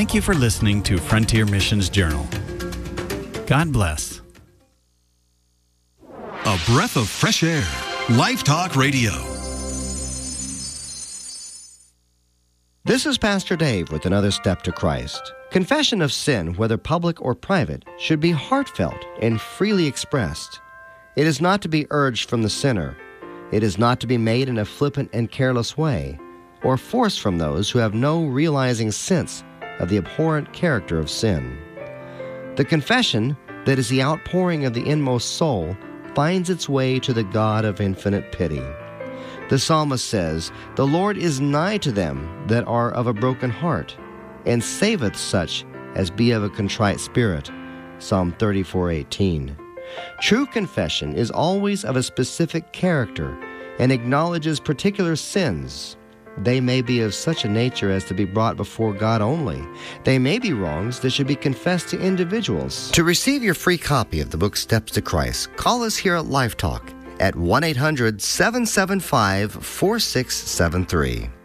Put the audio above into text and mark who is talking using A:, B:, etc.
A: Thank you for listening to Frontier Missions Journal. God bless.
B: A breath of fresh air. Life Talk Radio.
C: This is Pastor Dave with another step to Christ. Confession of sin, whether public or private, should be heartfelt and freely expressed. It is not to be urged from the sinner. It is not to be made in a flippant and careless way, or forced from those who have no realizing sense of the abhorrent character of sin. The confession, that is the outpouring of the inmost soul, finds its way to the God of infinite pity. The psalmist says, "The Lord is nigh to them that are of a broken heart, and saveth such as be of a contrite spirit." Psalm 34:18. True confession is always of a specific character and acknowledges particular sins. They may be of such a nature as to be brought before God only. They may be wrongs that should be confessed to individuals. To receive your free copy of the book Steps to Christ, call us here at Life Talk at 1-800-775-4673.